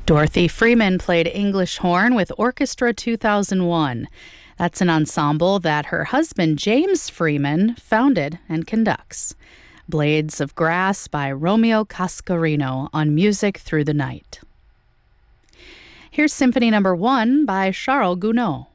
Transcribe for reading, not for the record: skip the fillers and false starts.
Dorothy Freeman played English horn with Orchestra 2001. That's an ensemble that her husband, James Freeman, founded and conducts. Blades of Grass by Romeo Cascarino on Music Through the Night. Here's Symphony No. 1 by Charles Gounod.